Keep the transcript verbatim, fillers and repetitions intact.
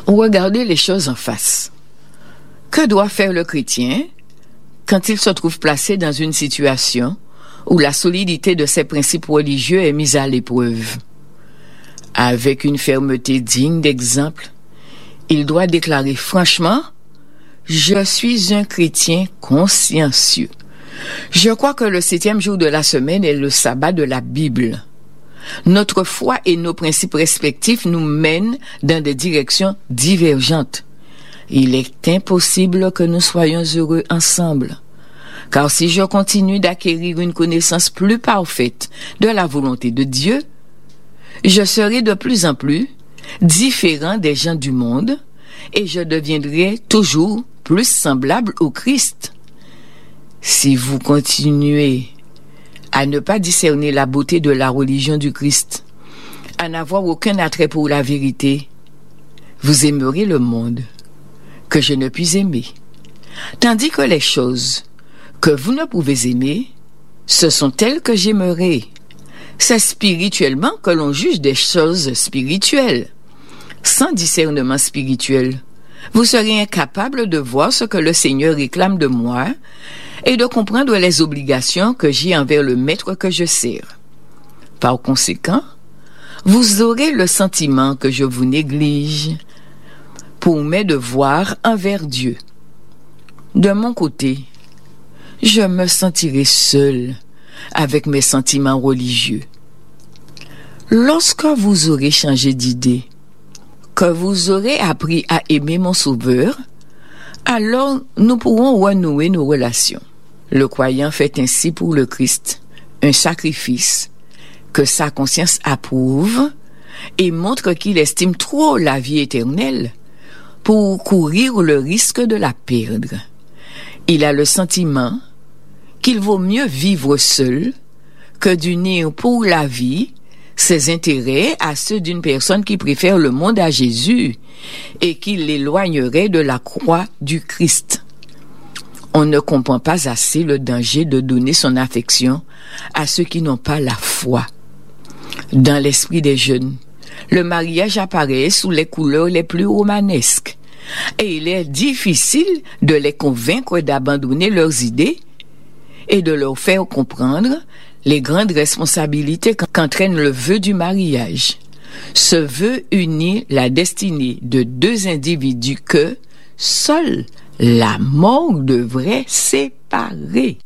Regardez les choses en face. Que doit faire le chrétien quand il se trouve placé dans une situation où la solidité de ses principes religieux est mise à l'épreuve? Avec une fermeté digne d'exemple, il doit déclarer franchement: je suis un chrétien consciencieux. Je crois que le septième jour de la semaine est le sabbat de la Bible. Notre foi et nos principes respectifs nous mènent dans des directions divergentes. Il est impossible que nous soyons heureux ensemble. Car si je continue d'acquérir une connaissance plus parfaite de la volonté de Dieu, je serai de plus en plus différent des gens du monde et je deviendrai toujours plus semblable au Christ. Si vous continuez à ne pas discerner la beauté de la religion du Christ, à n'avoir aucun attrait pour la vérité, vous aimerez le monde que je ne puis aimer. Tandis que les choses que vous ne pouvez aimer, ce sont elles que j'aimerai. C'est spirituellement que l'on juge des choses spirituelles. Sans discernement spirituel, vous serez incapable de voir ce que le Seigneur réclame de moi et de comprendre les obligations que j'ai envers le maître que je sers. Par conséquent, vous aurez le sentiment que je vous néglige pour mes devoirs envers Dieu. De mon côté, je me sentirai seul avec mes sentiments religieux. Lorsque vous aurez changé d'idée, que vous aurez appris à aimer mon Sauveur, alors nous pourrons renouer nos relations. Le croyant fait ainsi pour le Christ un sacrifice que sa conscience approuve et montre qu'il estime trop la vie éternelle pour courir le risque de la perdre. Il a le sentiment qu'il vaut mieux vivre seul que d'unir pour la vie ses intérêts à ceux d'une personne qui préfère le monde à Jésus et qui l'éloignerait de la croix du Christ. On ne comprend pas assez le danger de donner son affection à ceux qui n'ont pas la foi. Dans l'esprit des jeunes, le mariage apparaît sous les couleurs les plus romanesques et il est difficile de les convaincre d'abandonner leurs idées et de leur faire comprendre les grandes responsabilités qu'entraîne le vœu du mariage. Ce vœu unit la destinée de deux individus que seule la mort devrait séparer.